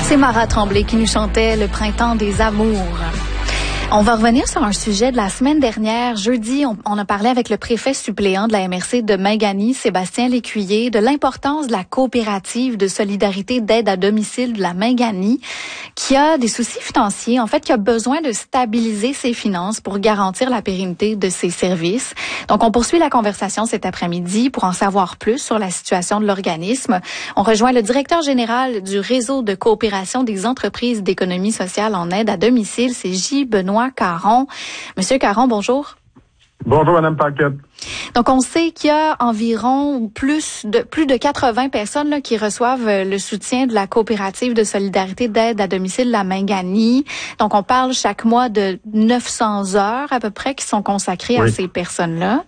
C'est Mara Tremblay qui nous chantait Le printemps des amours. On va revenir sur un sujet de la semaine dernière. Jeudi, on a parlé avec le préfet suppléant de la MRC de Mingani, Sébastien Lécuyer, de l'importance de la coopérative de solidarité d'aide à domicile de la Mingani, qui a des soucis financiers, en fait, qui a besoin de stabiliser ses finances pour garantir la pérennité de ses services. Donc, on poursuit la conversation cet après-midi pour en savoir plus sur la situation de l'organisme. On rejoint le directeur général du réseau de coopération des entreprises d'économie sociale en aide à domicile, c'est J. Benoît Caron. Monsieur Caron, bonjour. Bonjour, Madame Paquette. Donc, on sait qu'il y a environ plus de 80 personnes là, qui reçoivent le soutien de la coopérative de solidarité d'aide à domicile la Mingani. Donc, on parle chaque mois de 900 heures à peu près qui sont consacrées à ces personnes-là.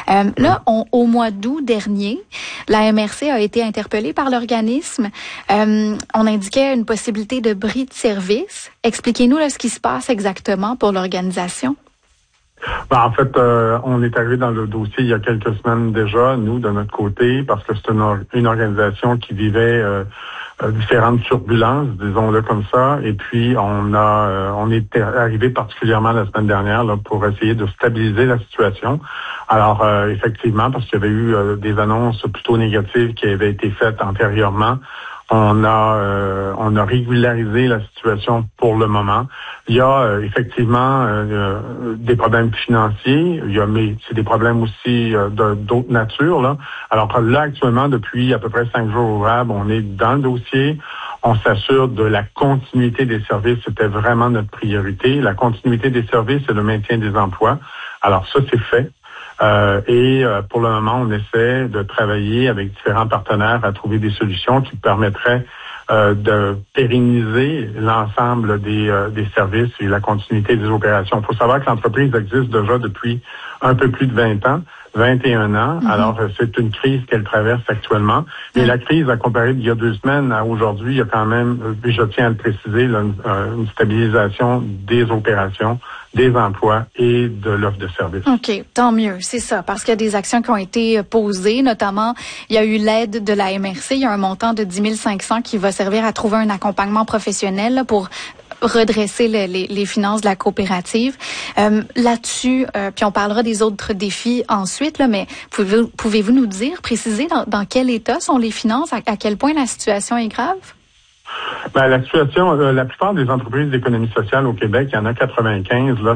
Au mois d'août dernier, la MRC a été interpellée par l'organisme. On indiquait une possibilité de bris de service. Expliquez-nous là, ce qui se passe exactement pour l'organisation. En fait, on est arrivé dans le dossier il y a quelques semaines déjà, nous, de notre côté, parce que c'est une organisation qui vivait différentes turbulences, disons-le comme ça. Et puis, on est arrivé particulièrement la semaine dernière là, pour essayer de stabiliser la situation. Alors, effectivement, parce qu'il y avait eu des annonces plutôt négatives qui avaient été faites antérieurement, on a régularisé la situation pour le moment. Il y a effectivement des problèmes financiers, mais c'est des problèmes aussi d'autres natures là. Alors là actuellement depuis à peu près 5 jours ouvrables, on est dans le dossier. On s'assure de la continuité des services, c'était vraiment notre priorité. La continuité des services et le maintien des emplois. Alors ça c'est fait. Pour le moment, on essaie de travailler avec différents partenaires à trouver des solutions qui permettraient de pérenniser l'ensemble des services et la continuité des opérations. Il faut savoir que l'entreprise existe déjà depuis un peu plus de 20 ans, 21 ans. Alors, c'est une crise qu'elle traverse actuellement. Mais la crise, à comparer d'il y a 2 semaines à aujourd'hui, il y a quand même, je tiens à le préciser, là, une stabilisation des opérations, des emplois et de l'offre de services. OK, tant mieux, c'est ça, parce qu'il y a des actions qui ont été posées, notamment, il y a eu l'aide de la MRC, il y a un montant de 10 500 qui va servir à trouver un accompagnement professionnel là, pour redresser les finances de la coopérative. Là-dessus, puis on parlera des autres défis ensuite, là, mais pouvez-vous nous dire, préciser dans quel état sont les finances, à quel point la situation est grave? La situation, la plupart des entreprises d'économie sociale au Québec, il y en a 95, là,